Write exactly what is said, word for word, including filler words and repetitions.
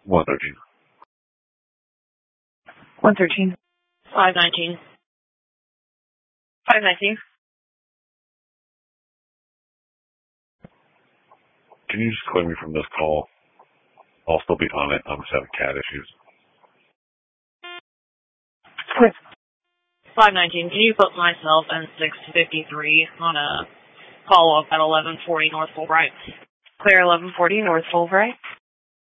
one thirteen. one thirteen. five nineteen. five nineteen. Can you just clear me from this call? I'll still be on it. I'm just having cat issues. five nineteen. Can you put myself and six fifty-three on a follow-up at eleven forty North Fulbright? Clear eleven forty North Fulbright.